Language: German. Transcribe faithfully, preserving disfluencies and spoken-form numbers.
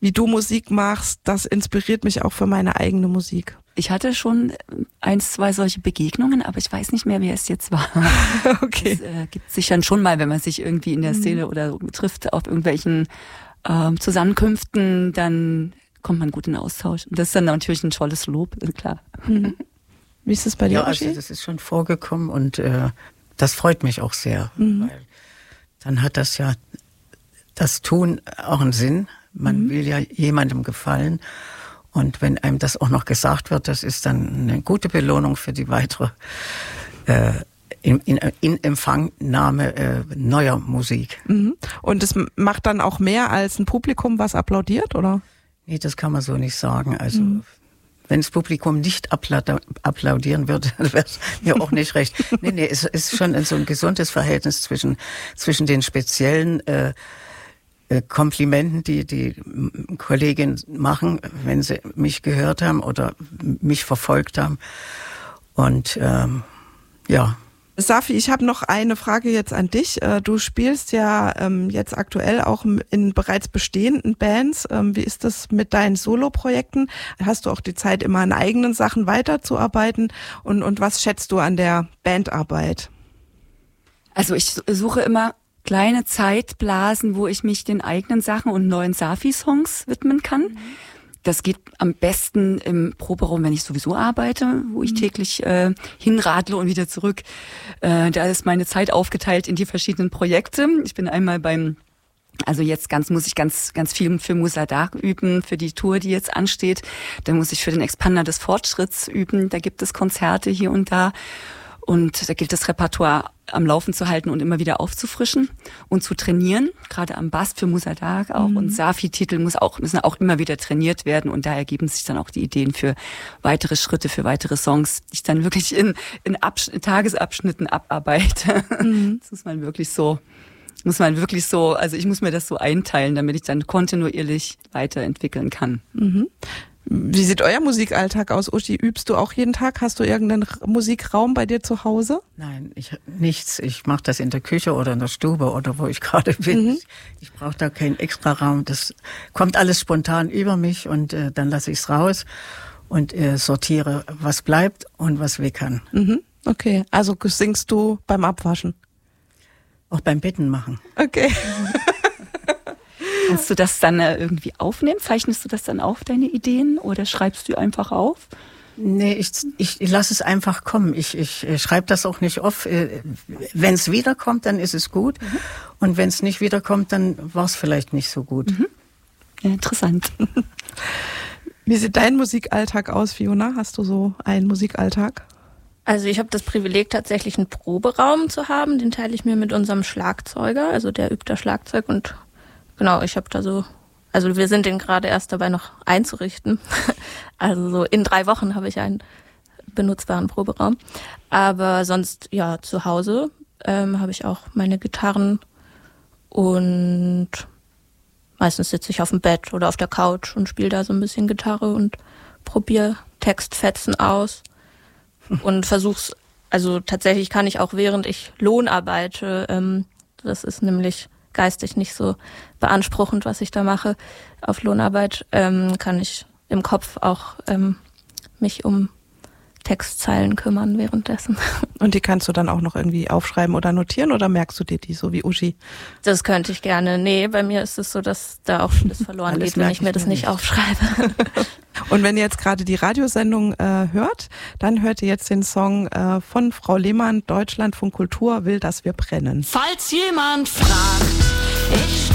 wie du Musik machst, das inspiriert mich auch für meine eigene Musik. Ich hatte schon eins, zwei solche Begegnungen, aber ich weiß nicht mehr, wer es jetzt war. Okay. Es äh, gibt sich dann schon mal, wenn man sich irgendwie in der Szene oder trifft auf irgendwelchen äh, Zusammenkünften, dann kommt man gut in Austausch. Und das ist dann natürlich ein tolles Lob, klar. Mhm. Wie ist es bei dir, Ja, also das ist schon vorgekommen und äh, das freut mich auch sehr, mhm. weil dann hat das ja, das Tun auch einen Sinn. Man mhm. will ja jemandem gefallen. Und wenn einem das auch noch gesagt wird, das ist dann eine gute Belohnung für die weitere äh, in, in, in Empfangnahme äh, neuer Musik. Mhm. Und es macht dann auch mehr als ein Publikum, was applaudiert, oder? Nee, das kann man so nicht sagen. Also mhm. wenn das Publikum nicht applaudieren würde, dann wäre es mir auch nicht recht. Nee, nee, es ist schon so ein gesundes Verhältnis zwischen, zwischen den speziellen äh, Komplimenten, die die Kolleginnen machen, wenn sie mich gehört haben oder mich verfolgt haben. Und ähm, ja. Safi, ich habe noch eine Frage jetzt an dich. Du spielst ja ähm, jetzt aktuell auch in bereits bestehenden Bands. Ähm, wie ist das mit deinen Soloprojekten? Hast du auch die Zeit, immer an eigenen Sachen weiterzuarbeiten? Und, und was schätzt du an der Bandarbeit? Also ich suche immer kleine Zeitblasen, wo ich mich den eigenen Sachen und neuen Safi-Songs widmen kann. Mhm. Das geht am besten im Proberaum, wenn ich sowieso arbeite, wo ich mhm. täglich äh, hinradle und wieder zurück. Äh, da ist meine Zeit aufgeteilt in die verschiedenen Projekte. Ich bin einmal beim, also jetzt ganz muss ich ganz ganz viel für Musadag üben, für die Tour, die jetzt ansteht. Dann muss ich für den Expander des Fortschritts üben. Da gibt es Konzerte hier und da. Und da gilt das Repertoire am Laufen zu halten und immer wieder aufzufrischen und zu trainieren, gerade am Bass für Musadag auch. Mhm. Und Safi-Titel muss auch, müssen auch immer wieder trainiert werden und da ergeben sich dann auch die Ideen für weitere Schritte, für weitere Songs, die ich dann wirklich in, in, Absch- in Tagesabschnitten abarbeite. Mhm. Das muss man wirklich so, muss man wirklich so, also ich muss mir das so einteilen, damit ich dann kontinuierlich weiterentwickeln kann. Mhm. Wie sieht euer Musikalltag aus, Uschi? Übst du auch jeden Tag? Hast du irgendeinen Musikraum bei dir zu Hause? Nein, ich nichts. Ich mache das in der Küche oder in der Stube oder wo ich gerade bin. Mhm. Ich, ich brauche da keinen extra Raum. Das kommt alles spontan über mich und äh, dann lasse ich es raus und äh, sortiere, was bleibt und was weg kann. Mhm. Okay, also singst du beim Abwaschen? Auch beim Betten machen. Okay. Kannst du das dann äh, irgendwie aufnehmen? Zeichnest du das dann auf, deine Ideen, oder schreibst du einfach auf? Nee, ich, ich, ich lasse es einfach kommen. Ich, ich, ich schreibe das auch nicht auf. Wenn es wiederkommt, dann ist es gut. Mhm. Und wenn es nicht wiederkommt, dann war es vielleicht nicht so gut. Mhm. Ja, interessant. Wie sieht dein Musikalltag aus, Fiona? Hast du so einen Musikalltag? Also ich habe das Privileg, tatsächlich einen Proberaum zu haben. Den teile ich mir mit unserem Schlagzeuger. Also der übt da Schlagzeug und genau, ich habe da so, also wir sind den gerade erst dabei noch einzurichten. Also so in drei Wochen habe ich einen benutzbaren Proberaum. Aber sonst, ja, zu Hause ähm, habe ich auch meine Gitarren und meistens sitze ich auf dem Bett oder auf der Couch und spiele da so ein bisschen Gitarre und probiere Textfetzen aus und versuch's, also tatsächlich kann ich auch während ich Lohn arbeite, ähm, das ist nämlich geistig nicht so beanspruchend, was ich da mache auf Lohnarbeit, ähm, kann ich im Kopf auch ähm, mich um Textzeilen kümmern währenddessen. Und die kannst du dann auch noch irgendwie aufschreiben oder notieren oder merkst du dir die, so wie Uschi? Das könnte ich gerne. Nee, bei mir ist es so, dass da auch vieles verloren geht, wenn ich mir das nicht aufschreibe. Und wenn ihr jetzt gerade die Radiosendung äh, hört, dann hört ihr jetzt den Song äh, von Frau Lehmann, Deutschlandfunk Kultur will, dass wir brennen. Falls jemand fragt, ich